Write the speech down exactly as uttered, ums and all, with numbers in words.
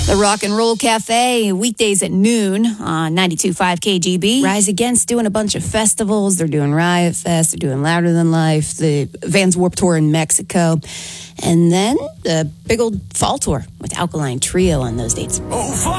The Rock and Roll Cafe, weekdays at noon on ninety-two point five K G B. Rise Against doing a bunch of festivals. They're doing Riot Fest. They're doing Louder Than Life. The Vans Warped Tour in Mexico. And then the big old fall tour with Alkaline Trio on those dates. Oh,